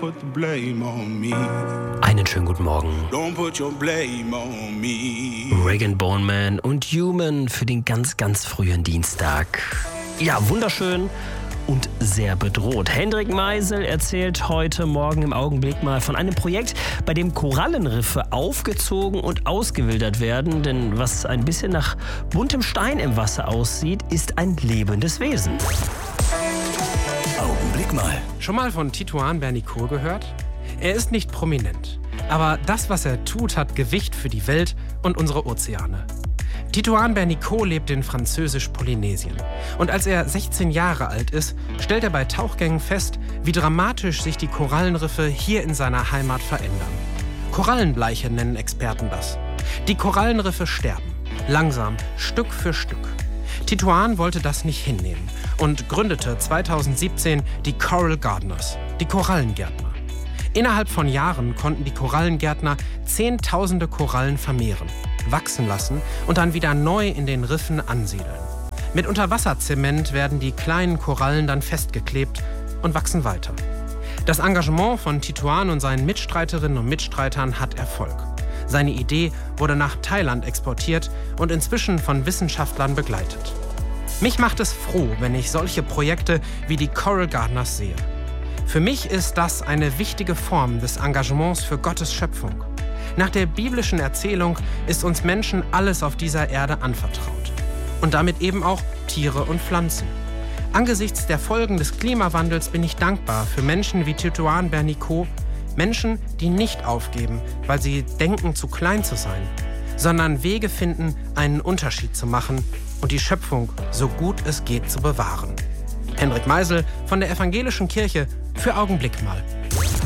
Put the blame on me. Einen schönen guten Morgen. Don't put your blame on me. Rag & Bone Man und Human für den ganz, ganz frühen Dienstag. Ja, wunderschön und sehr bedroht. Hendrik Meisel erzählt heute Morgen im Augenblick mal von einem Projekt, bei dem Korallenriffe aufgezogen und ausgewildert werden. Denn was ein bisschen nach buntem Stein im Wasser aussieht, ist ein lebendes Wesen. Augenblick mal. Schon mal von Titouan Bernicourt gehört? Er ist nicht prominent, aber das, was er tut, hat Gewicht für die Welt und unsere Ozeane. Titouan Bernicourt lebt in Französisch-Polynesien. Und als er 16 Jahre alt ist, stellt er bei Tauchgängen fest, wie dramatisch sich die Korallenriffe hier in seiner Heimat verändern. Korallenbleiche nennen Experten das. Die Korallenriffe sterben, langsam, Stück für Stück. Titouan wollte das nicht hinnehmen und gründete 2017 die Coral Gardeners, die Korallengärtner. Innerhalb von Jahren konnten die Korallengärtner Zehntausende Korallen vermehren, wachsen lassen und dann wieder neu in den Riffen ansiedeln. Mit Unterwasserzement werden die kleinen Korallen dann festgeklebt und wachsen weiter. Das Engagement von Titouan und seinen Mitstreiterinnen und Mitstreitern hat Erfolg. Seine Idee wurde nach Thailand exportiert und inzwischen von Wissenschaftlern begleitet. Mich macht es froh, wenn ich solche Projekte wie die Coral Gardeners sehe. Für mich ist das eine wichtige Form des Engagements für Gottes Schöpfung. Nach der biblischen Erzählung ist uns Menschen alles auf dieser Erde anvertraut. Und damit eben auch Tiere und Pflanzen. Angesichts der Folgen des Klimawandels bin ich dankbar für Menschen wie Titouan Bernicourt, Menschen, die nicht aufgeben, weil sie denken, zu klein zu sein, sondern Wege finden, einen Unterschied zu machen und die Schöpfung so gut es geht zu bewahren. Hendrik Meisel von der Evangelischen Kirche für Augenblick mal.